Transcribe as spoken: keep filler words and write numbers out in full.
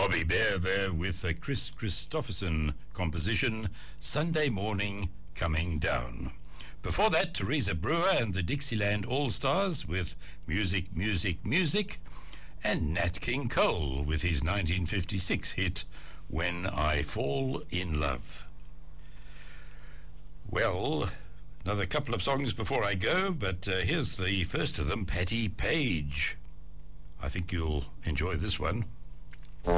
Bobby Bear there with a Chris Christopherson composition, Sunday Morning Coming Down. Before that, Teresa Brewer and the Dixieland All-Stars with Music, Music, Music, and Nat King Cole with his nineteen fifty-six hit, When I Fall in Love. Well, another couple of songs before I go, but uh, here's the first of them, Patti Page. I think you'll enjoy this one.